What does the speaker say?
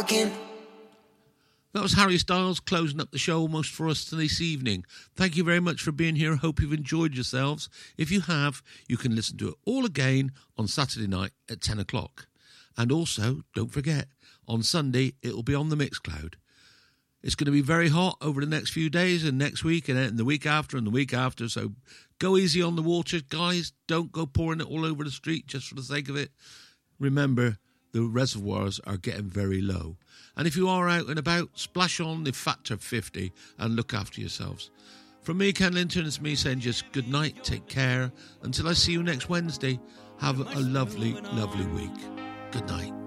talking. That was Harry Styles closing up the show almost for us this evening. Thank you very much for being here. Hope you've enjoyed yourselves. If you have, you can listen to it all again on Saturday night at 10 o'clock. And also, don't forget, on Sunday, it'll be on the Mixcloud. It's going to be very hot over the next few days and next week and the week after and the week after. So go easy on the water, guys. Don't go pouring it all over the street just for the sake of it. Remember, the reservoirs are getting very low. And if you are out and about, splash on the Factor 50 and look after yourselves. From me, Ken Linton, it's me saying just good night, take care. Until I see you next Wednesday, have a lovely, lovely week. Good night.